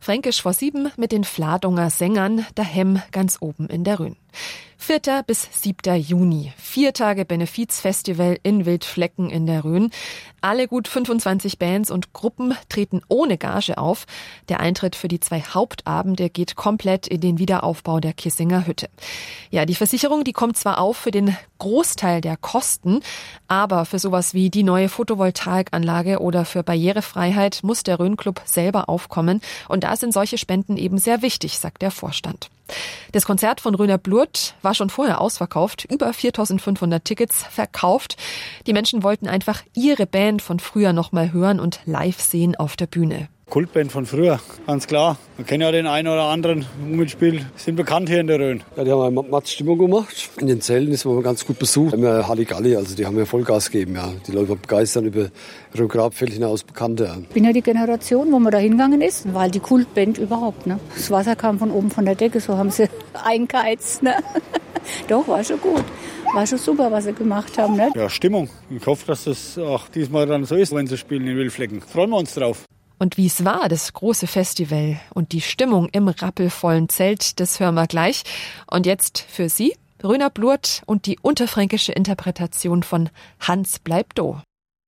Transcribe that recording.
Fränkisch vor 7 mit den Vladonger Sängern daheim ganz oben in der Rhön. 4. bis 7. Juni. 4 Tage Benefizfestival in Wildflecken in der Rhön. Alle gut 25 Bands und Gruppen treten ohne Gage auf. Der Eintritt für die 2 Hauptabende geht komplett in den Wiederaufbau der Kissinger Hütte. Ja, die Versicherung, die kommt zwar auf für den Großteil der Kosten, aber für sowas wie die neue Photovoltaikanlage oder für Barrierefreiheit muss der Rhön-Club selber aufkommen. Und da sind solche Spenden eben sehr wichtig, sagt der Vorstand. Das Konzert von Röner Blurt war schon vorher ausverkauft, über 4.500 Tickets verkauft. Die Menschen wollten einfach ihre Band von früher noch mal hören und live sehen auf der Bühne. Kultband von früher, ganz klar. Man kennt ja den einen oder anderen mitspielen, sind bekannt hier in der Rhön. Ja, die haben eine Stimmung gemacht. In den Zellen ist man ganz gut besucht. Wir haben ja Halligalli, also die haben ja Vollgas gegeben. Ja. Die Leute waren begeistert über Rhön-Grabfeld hinaus Bekannte. Ja. Ich bin ja die Generation, wo man da hingegangen ist, war halt die Kultband überhaupt. Ne? Das Wasser kam von oben von der Decke, so haben sie eingeheizt. Ne? Doch, war schon gut. War schon super, was sie gemacht haben. Ne? Ja, Stimmung. Ich hoffe, dass das auch diesmal dann so ist, wenn sie spielen in Wildflecken. Freuen wir uns drauf. Und wie es war, das große Festival und die Stimmung im rappelvollen Zelt, das hören wir gleich. Und jetzt für Sie, Röner Blurt und die unterfränkische Interpretation von Hans bleibt do.